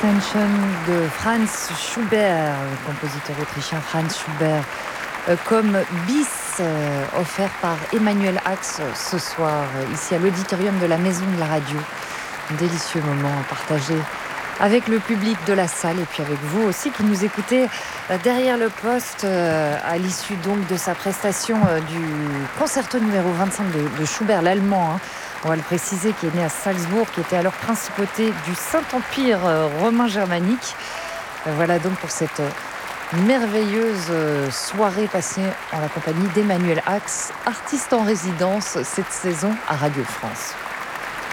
Extension de Franz Schubert, le compositeur autrichien Franz Schubert, comme bis offert par Emmanuel Ax ce soir, ici à l'auditorium de la Maison de la Radio. Un délicieux moment à partager avec le public de la salle et puis avec vous aussi qui nous écoutez derrière le poste à l'issue donc de sa prestation du concerto numéro 25 de Schubert, l'allemand, on va le préciser, qui est né à Salzbourg, qui était alors principauté du Saint-Empire romain germanique. Voilà donc pour cette merveilleuse soirée passée en la compagnie d'Emmanuel Ax, artiste en résidence cette saison à Radio France.